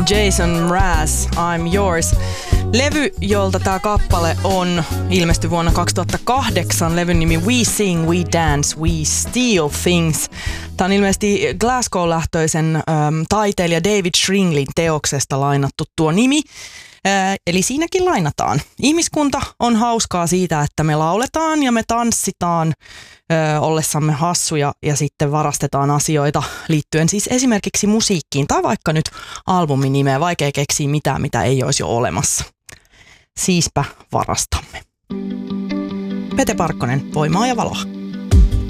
Jason Mraz, I'm Yours. Levy, jolta tämä kappale on ilmestyi vuonna 2008, levyn nimi We Sing, We Dance, We Steal Things. Tämä on ilmeisesti Glasgow-lähtöisen taiteilija David Shringlin teoksesta lainattu tuo nimi. Eli siinäkin lainataan. Ihmiskunta on hauskaa siitä, että me lauletaan ja me tanssitaan ollessamme hassuja ja sitten varastetaan asioita liittyen siis esimerkiksi musiikkiin tai vaikka nyt albumin nimeä. Vaikea keksiä mitään, mitä ei olisi jo olemassa. Siispä varastamme. Pete Parkkonen, Voimaa ja valoa.